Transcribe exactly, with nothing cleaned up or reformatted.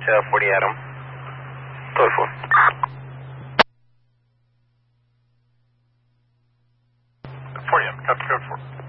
uh, forty Adam. Code four. forty Adam, copy code four.